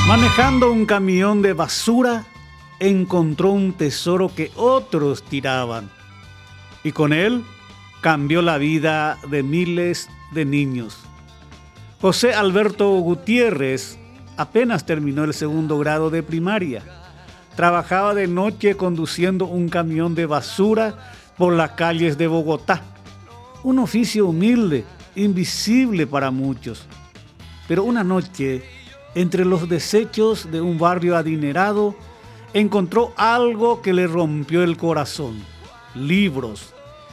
Manejando un camión de basura, encontró un tesoro que otros tiraban y con él cambió la vida de miles de niños. José Alberto Gutiérrez apenas terminó el segundo grado de primaria. Trabajaba de noche conduciendo un camión de basura por las calles de Bogotá. Un oficio humilde, invisible para muchos. Pero una noche, entre los desechos de un barrio adinerado, encontró algo que le rompió el corazón. Libros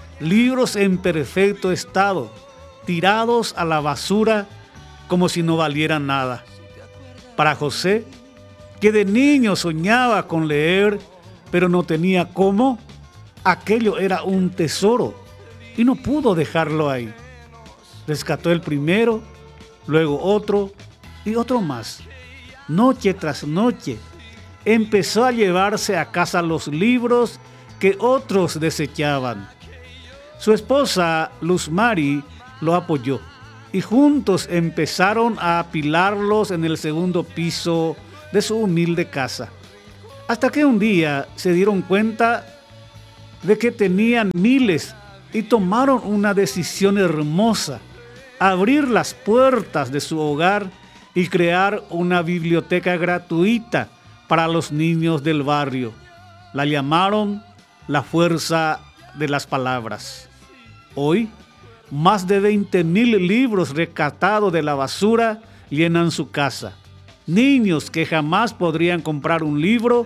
en perfecto estado, tirados a la basura como si no valieran nada. Para José, que de niño soñaba con leer, pero no tenía cómo, aquello era un tesoro y no pudo dejarlo ahí. Rescató el primero, luego otro y otro más. Noche tras noche, empezó a llevarse a casa los libros que otros desechaban. Su esposa, Luz Mari, lo apoyó y juntos empezaron a apilarlos en el segundo piso de su humilde casa. Hasta que un día se dieron cuenta de que tenían miles y tomaron una decisión hermosa: abrir las puertas de su hogar y crear una biblioteca gratuita para los niños del barrio. La llamaron La Fuerza de las Palabras. Hoy, más de 20,000 libros rescatados de la basura llenan su casa. Niños que jamás podrían comprar un libro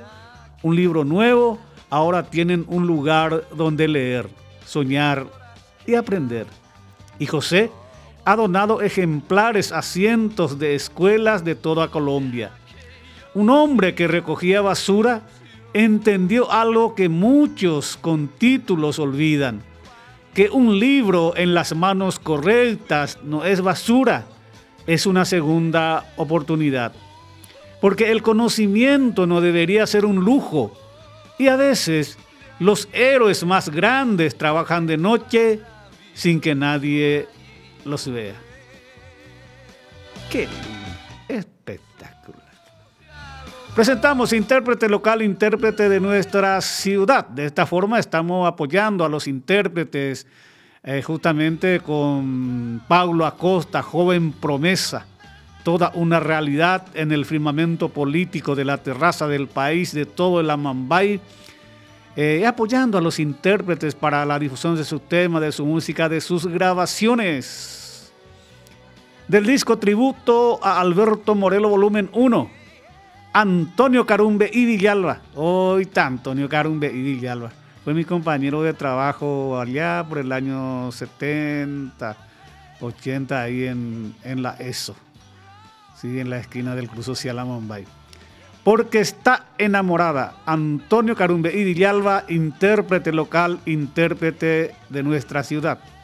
nuevo, ahora tienen un lugar donde leer, soñar y aprender. Y José ha donado ejemplares a cientos de escuelas de toda Colombia. Un hombre que recogía basura entendió algo que muchos con títulos olvidan: que un libro en las manos correctas no es basura, es una segunda oportunidad. Porque el conocimiento no debería ser un lujo. Y a veces los héroes más grandes trabajan de noche sin que nadie los vea. ¡Qué lindo! Espectacular. Presentamos intérprete local, intérprete de nuestra ciudad. De esta forma estamos apoyando a los intérpretes, justamente con Paulo Acosta, joven promesa, toda una realidad en el firmamento político de la terraza del país, de todo el Amambay, apoyando a los intérpretes para la difusión de su tema, de su música, de sus grabaciones. Del disco Tributo a Alberto Morelos Volumen 1, Antonio Carumbe y Villalba. Hoy está Antonio Carumbe y Villalba. Fue mi compañero de trabajo allá por el año 70, 80, ahí en la ESO. Sí, en la esquina del Club Social Amambay. Porque está enamorada. Antonio Carumbe y Villalba, intérprete local, intérprete de nuestra ciudad.